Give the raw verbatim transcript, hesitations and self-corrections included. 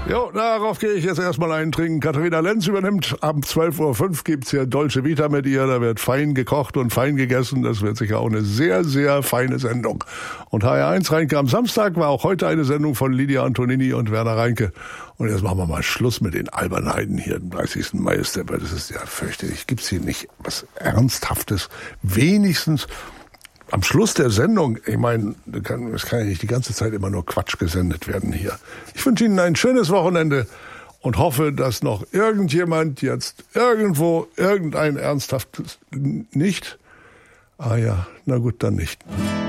Jo, darauf gehe ich jetzt erstmal eintrinken. Katharina Lenz übernimmt. Ab zwölf Uhr fünf gibt's hier Dolce Vita mit ihr. Da wird fein gekocht und fein gegessen. Das wird sicher auch eine sehr, sehr feine Sendung. Und H R eins Reinke am Samstag war auch heute eine Sendung von Lydia Antonini und Werner Reinke. Und jetzt machen wir mal Schluss mit den Albernheiten hier. Am dreißigsten Mai ist der, das ist ja fürchterlich. Gibt's hier nicht was Ernsthaftes? Wenigstens am Schluss der Sendung, ich meine, es kann, kann ja nicht die ganze Zeit immer nur Quatsch gesendet werden hier. Ich wünsche Ihnen ein schönes Wochenende und hoffe, dass noch irgendjemand jetzt irgendwo irgendein ernsthaftes nicht. Ah ja, na gut, dann nicht.